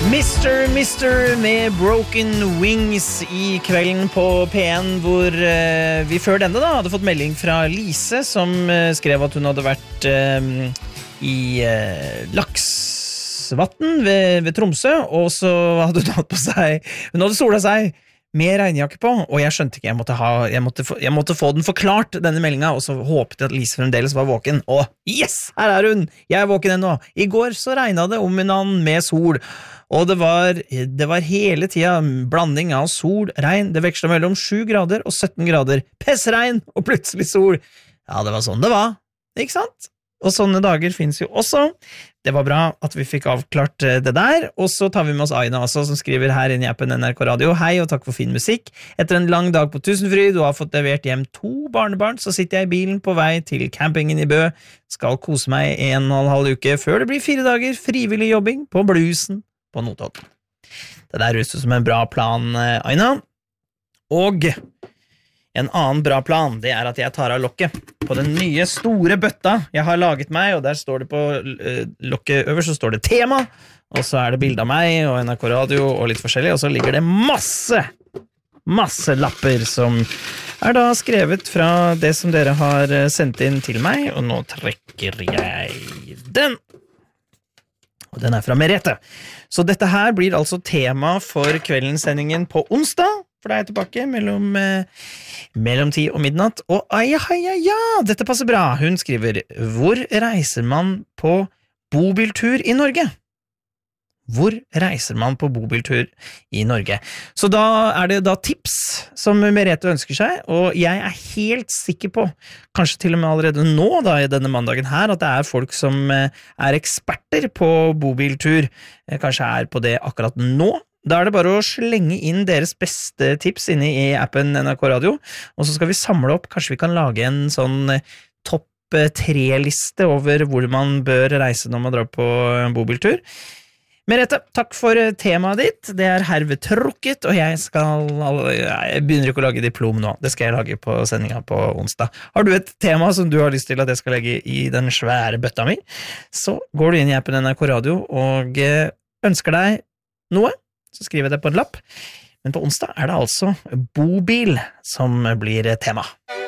Mister med Broken Wings I kvelden på P1, hvor vi før denne da hadde fått melding fra Lise, som skrev at hun hadde vært I Laksvatn ved Tromsø, og så hadde hun hatt på seg, hun hadde sola seg med regnjakke på, og jeg skjønte ikke, jeg måtte få den forklart, denne meldingen, og så håpet jeg at Lise fremdeles var våken, og yes, her hun, jeg våken ennå. I går så regnet det om en annen med sol, og det var hele tiden blanding av sol, regn, det vekslet mellom 7 grader og 17 grader, pessregn og plutselig sol. Ja, det var sånn det var, ikke sant? Og sånne dager finnes jo også. Det var bra at vi fikk avklart det der, og så tar vi med oss Aina også, som skriver her inn I appen NRK Radio. Hei, og takk for fin musikk. Etter en lang dag på Tusenfryd, og har fått levert hjem 2 barnebarn, så sitter jeg I bilen på vei til campingen I Bø. Skal kose meg 1,5 uke, før det blir 4 dager frivillig jobbing på Bluesen på Notodden. Det der høres ut som en bra plan, Aina. Og en annen bra plan, det at jeg tar av lokket på den nye store bøtta jeg har laget meg, og der står det på lokket øverst, så står det tema, og så det bilde av meg og NRK Radio og litt forskjellig, og så ligger det masse lapper som da skrevet fra det som dere har sendt inn til meg, og nå trekker jeg den. Og den fra Merete. Så dette her blir altså tema for kveldensendingen på onsdag, for da jeg tilbake mellom 10 og midnatt. Og ja, dette passer bra. Hun skriver, hvor reiser man på bobiltur I Norge? Hvor reiser man på bobiltur I Norge? Så da det da tips som Merete ønsker seg, og jeg helt sikker på, kanskje til og med allerede nå da I denne mandagen her, at det folk som eksperter på bobiltur, kanskje på det akkurat nå. Da det bare å slenge inn deres beste tips inne I appen NRK Radio, og så skal vi samle opp, kanskje vi kan lage en sånn topp 3-liste over hvor man bør reise når man drar på en bobiltur. Merete, takk for temaet ditt. Det herved trukket, og jeg begynner ikke å lage diplom nå. Det skal jeg lage på sendingen på onsdag. Har du et tema som du har lyst til at jeg skal legge I den svære bøtta mi, så går du inn I appen NRK Radio og ønsker deg noe, så skriver jeg det på en lapp. Men på onsdag det altså bobil som blir tema.